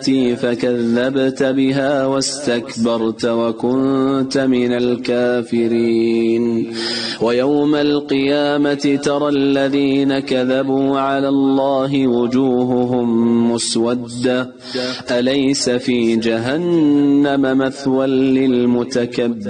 فكذبت بها واستكبرت وكنت من الكافرين ويوم القيامة ترى الذين كذبوا على الله وجوههم مسودة أليس في جهنم مثوى للمتكبرين